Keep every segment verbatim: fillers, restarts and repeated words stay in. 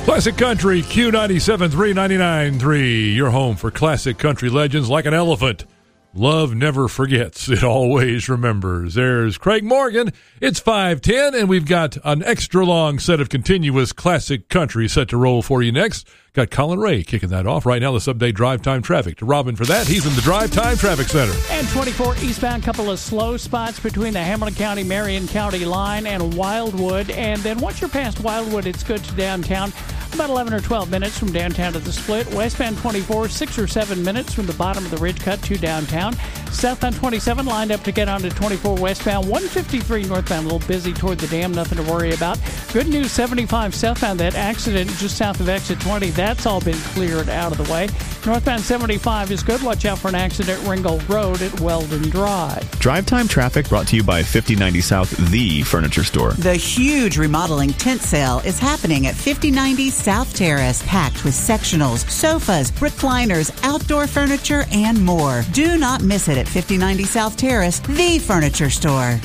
Classic Country, Q ninety-seven three, ninety-nine three. Your home for classic country legends like an elephant. Love never forgets. It always remembers. There's Craig Morgan. It's five ten, and we've got an extra long set of continuous classic country set to roll for you next. Got Colin Ray kicking that off. Right now, let's update drive time traffic to Robin for that. He's in the Drive Time Traffic Center. And twenty-four eastbound, couple of slow spots between the Hamilton County, Marion County line and Wildwood. And then once you're past Wildwood, it's good to downtown. About eleven or twelve minutes from downtown to the split. Westbound twenty-four, six or seven minutes from the bottom of the ridge cut to downtown. Southbound twenty-seven lined up to get onto twenty-four westbound. one fifty-three northbound, a little busy toward the dam, nothing to worry about. Good news, seventy-five southbound, that accident just south of exit twenty, that's all been cleared out of the way. Northbound seventy-five is good. Watch out for an accident at Ringgold Road at Weldon Drive. Drive Time Traffic brought to you by fifty ninety South, the furniture store. The huge remodeling tent sale is happening at fifty ninety South Terrace, packed with sectionals, sofas, recliners, outdoor furniture, and more. Do not miss it at fifty ninety South Terrace, the furniture store.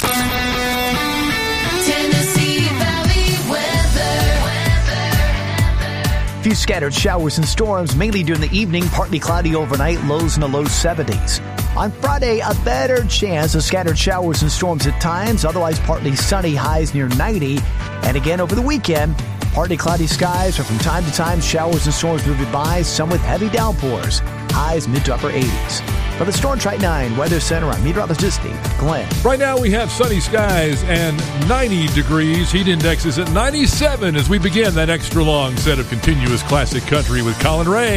Tennessee Valley weather. A few scattered showers and storms, mainly during the evening, partly cloudy overnight, lows in the low seventies. On Friday, a better chance of scattered showers and storms at times, otherwise partly sunny, highs near ninety. And again over the weekend, partly cloudy skies, or from time to time showers and storms moving by, some with heavy downpours, highs mid to upper eighties. For the Storm Track nine Weather Center, I'm meteorologist Glenn. Right now we have sunny skies and ninety degrees. Heat index is at ninety-seven as we begin that extra long set of continuous classic country with Colin Ray.